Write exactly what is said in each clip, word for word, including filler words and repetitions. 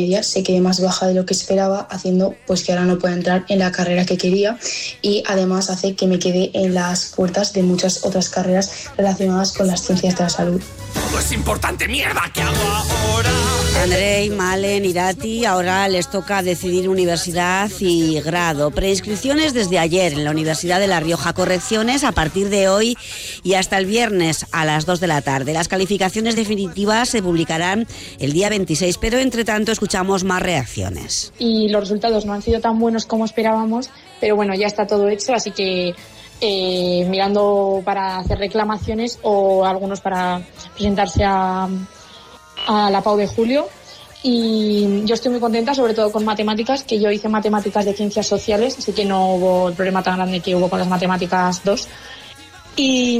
media se quede más baja de lo que esperaba, haciendo pues que ahora no pueda entrar en la carrera que quería, y además hace que me quede en las puertas de muchas otras carreras relacionadas con las ciencias de la salud. Todo es importante, mierda, ¿qué hago ahora? Andrei, Malen, Irati, ahora les toca decidir universidad y grado. Preinscripciones desde ayer en la Universidad de La Rioja. Correcciones a partir de hoy y hasta el viernes a las dos de la tarde. Las calificaciones definitivas se publicarán el día veintiséis, pero entre tanto escuchamos más reacciones. Y los resultados no han sido tan buenos como esperábamos, pero bueno, ya está todo hecho, así que eh, mirando para hacer reclamaciones o algunos para presentarse a... a la PAU de julio. Y yo estoy muy contenta, sobre todo con matemáticas, que yo hice matemáticas de ciencias sociales, así que no hubo el problema tan grande que hubo con las matemáticas dos. Y,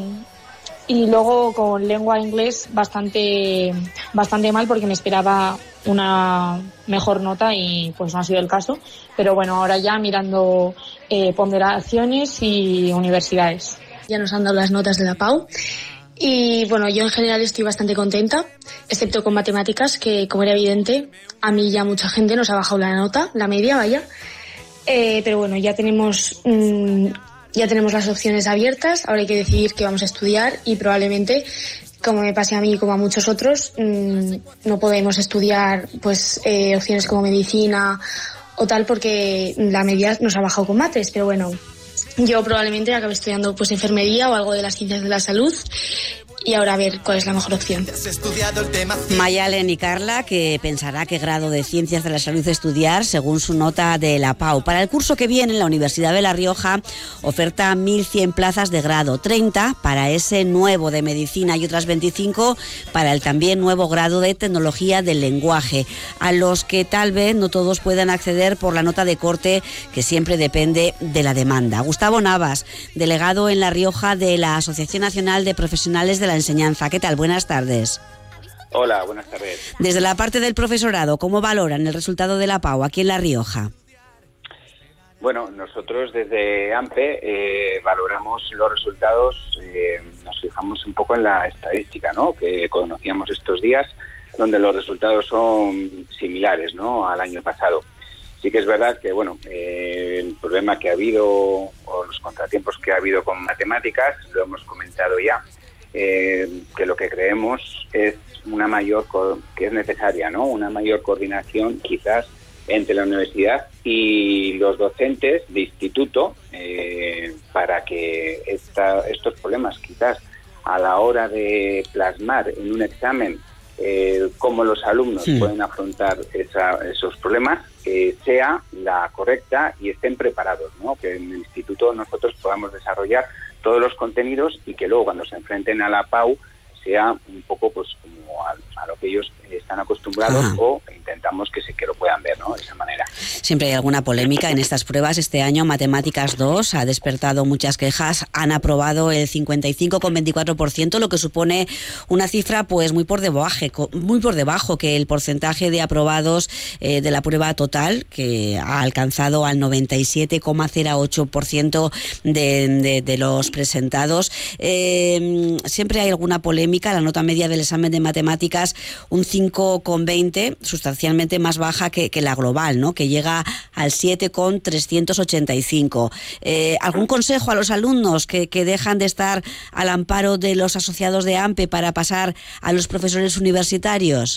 y luego con lengua e inglés bastante, bastante mal, porque me esperaba una mejor nota y pues no ha sido el caso. Pero bueno, ahora ya mirando eh, ponderaciones y universidades. Ya nos han dado las notas de la PAU. Y bueno, yo en general estoy bastante contenta, excepto con matemáticas, que como era evidente, a mí ya mucha gente nos ha bajado la nota, la media, vaya. Eh, pero bueno, ya tenemos, mmm, ya tenemos las opciones abiertas, ahora hay que decidir qué vamos a estudiar y probablemente, como me pase a mí y como a muchos otros, mmm, no podemos estudiar pues eh, opciones como medicina o tal, porque la media nos ha bajado con mates, pero bueno. Yo probablemente acabe estudiando pues enfermería o algo de las ciencias de la salud, y ahora a ver cuál es la mejor opción. Mayalen y Carla, que pensará qué grado de Ciencias de la Salud estudiar según su nota de la PAU. Para el curso que viene, la Universidad de La Rioja oferta mil cien plazas de grado, treinta para ese nuevo de Medicina y otras veinticinco para el también nuevo grado de Tecnología del Lenguaje, a los que tal vez no todos puedan acceder por la nota de corte, que siempre depende de la demanda. Gustavo Navas, delegado en La Rioja de la Asociación Nacional de Profesionales de la Enseñanza. ¿Qué tal? Buenas tardes. Hola, buenas tardes. Desde la parte del profesorado, ¿cómo valoran el resultado de la PAU aquí en La Rioja? Bueno, nosotros desde AMPE eh, valoramos los resultados, eh, nos fijamos un poco en la estadística, ¿no?, que conocíamos estos días, donde los resultados son similares, ¿no?, al año pasado. Sí que es verdad que, bueno, eh, el problema que ha habido o los contratiempos que ha habido con matemáticas, lo hemos comentado ya. Eh, que lo que creemos es una mayor co- que es necesaria, ¿no?, una mayor coordinación quizás entre la universidad y los docentes de instituto eh, para que esta, estos problemas quizás a la hora de plasmar en un examen eh, cómo los alumnos sí. pueden afrontar esa, esos problemas eh, sea la correcta y estén preparados, ¿no?, que en el instituto nosotros podamos desarrollar todos los contenidos y que luego cuando se enfrenten a la PAU sea un poco pues como a, a lo que ellos están acostumbrados. Ajá. O intentamos que se que lo puedan ver, ¿no?, de esa manera. Siempre hay alguna polémica en estas pruebas. Este año Matemáticas dos ha despertado muchas quejas. Han aprobado el cincuenta y cinco coma veinticuatro por ciento, lo que supone una cifra pues muy por debajo, muy por debajo que el porcentaje de aprobados eh, de la prueba total, que ha alcanzado al noventa y siete coma cero ocho por ciento de, de, de los presentados. Eh, siempre hay alguna polémica. La nota media del examen de matemáticas, un cinco coma veinte, sustancialmente más baja que, que la global, ¿no?, que llega al siete coma trescientos ochenta y cinco. Eh, ¿Algún consejo a los alumnos que, que dejan de estar al amparo de los asociados de AMPE para pasar a los profesores universitarios?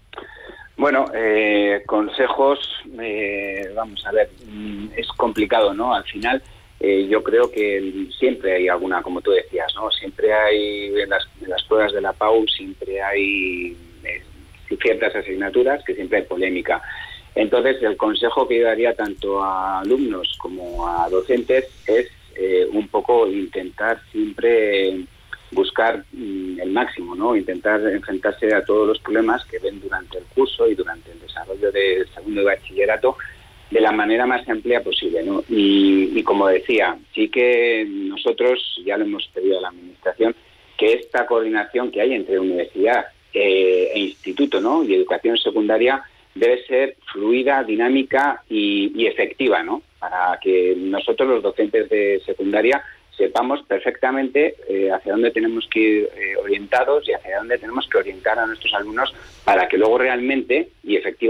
Bueno, eh, consejos, eh, vamos a ver, es complicado, ¿no? Al final, eh, yo creo que siempre hay alguna, como tú decías, ¿no? Siempre hay, en las, en las pruebas de la PAU, siempre hay eh, ciertas asignaturas que siempre hay polémica. Entonces, el consejo que yo daría tanto a alumnos como a docentes es eh, un poco intentar siempre buscar mm, el máximo, ¿no? Intentar enfrentarse a todos los problemas que ven durante el curso y durante el desarrollo del segundo de bachillerato de la manera más amplia posible, ¿no? Y, y como decía, sí que nosotros ya lo hemos pedido a la administración, que esta coordinación que hay entre universidad eh, e instituto, ¿no?, y educación secundaria debe ser fluida, dinámica y, y efectiva, ¿no?, para que nosotros los docentes de secundaria sepamos perfectamente eh, hacia dónde tenemos que ir eh, orientados y hacia dónde tenemos que orientar a nuestros alumnos para que luego realmente y efectivamente